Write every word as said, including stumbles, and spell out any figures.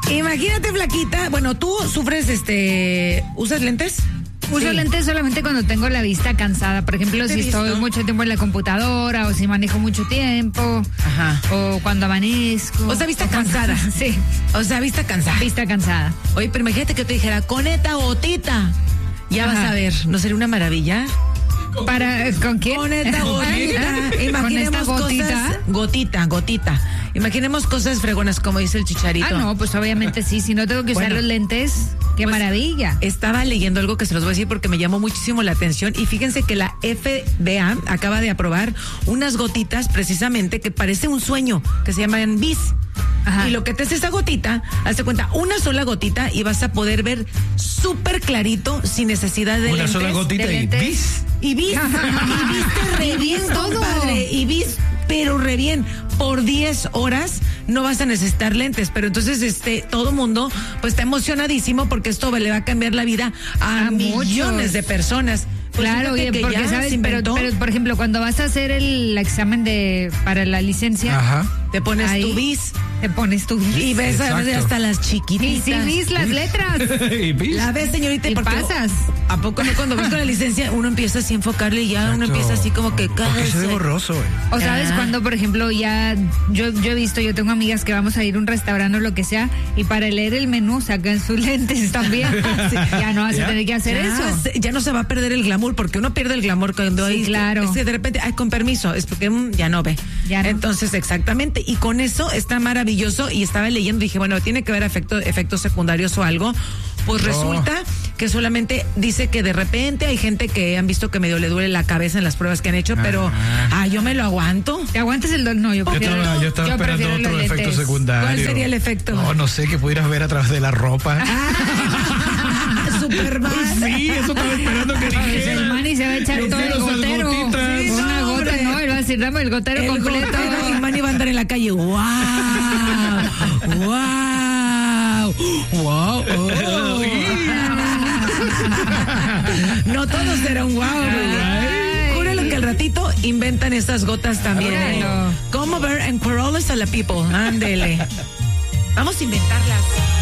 Imagínate, flaquita. Bueno, tú sufres, este, ¿usas lentes? Uso Sí. lentes solamente cuando tengo la vista cansada. Por ejemplo, Te he si visto. estoy mucho tiempo en la computadora o si manejo mucho tiempo. Ajá. O cuando amanezco. O sea, vista o cuando- cansada. Sí, O sea, vista cansada. vista cansada. Oye, pero imagínate que yo te dijera, con esta gotita. Ya Ajá. vas a ver, ¿no sería una maravilla? Para, ¿con quién? Con esta gotita. Con Imaginemos esta gotita. cosas. Gotita, gotita. Imaginemos cosas fregonas, como dice el Chicharito. Ah, no, pues obviamente sí. Si no tengo que usar Bueno, los lentes, qué pues, maravilla. Estaba leyendo algo que se los voy a decir porque me llamó muchísimo la atención y fíjense que la F D A acaba de aprobar unas gotitas precisamente que parece un sueño, que se llaman bis. Ajá. Y lo que te hace esa gotita, hazte cuenta, una sola gotita y vas a poder ver súper clarito sin necesidad de Una lentes. sola gotita de y lentes. bis. Y viste, y viste re Y bien, vis todo. compadre. Y vis, pero re bien. Por diez horas no vas a necesitar lentes. Pero entonces, este, todo mundo, pues está emocionadísimo porque esto le va a cambiar la vida a, A millones muchos. de personas. Pues Claro, fíjate oye, que porque ya sabes, se pero, inventó, pero por ejemplo, cuando vas a hacer el examen de para la licencia, Ajá. te pones ahí tu bis te pones tu bis. y ves a veces Exacto. hasta las Y chiquititas. sí, vis las letras. Y bis. La ves, señorita, Y porque pasas. ¿a poco no cuando vas con la licencia uno empieza así a enfocarle y ya uno Exacto. empieza así como que Porque se ve cállese. borroso, güey. O sabes Ah. cuando, por ejemplo, ya yo yo he visto, yo tengo amigas que vamos a ir a un restaurante o lo que sea y para leer el menú sacan sus lentes también. Sí, ya no vas a ¿Ya? tener que hacer ya, eso. se- ya no se va a perder el glamour, porque uno pierde el glamour cuando Sí, hay, claro. es que de repente, ay, con permiso, es porque mm, ya no ve. Ya no. Entonces, exactamente, y con eso está maravilloso, y estaba leyendo, dije, bueno, tiene que haber efecto, efectos secundarios o algo. Pues resulta que solamente dice que de repente hay gente que han visto que medio le duele la cabeza en las pruebas que han hecho, pero ah, yo me lo aguanto. ¿Te aguantas el dolor? No, yo Yo prefiero, estaba, yo estaba yo esperando prefiero otro los efecto lentes. secundario. ¿Cuál sería el efecto? No, no sé, que pudieras ver a través de la ropa. Superman. Sí, eso estaba esperando que El dijera. Manny se va a echar Yo todo el quiero esas gotero. gotitas. Sí, una no, gota, hombre. no, él va a decir, dame el gotero El completo. gotero, y Manny va a andar en la calle. ¡Wow! ¡Wow! ¡Wow! Oh. No todo será un wow, Ay. Júralo que al ratito inventan esas gotas también. ¿eh? Júralo. Como ver en Corollas a la people. Ándele. Vamos a inventarlas.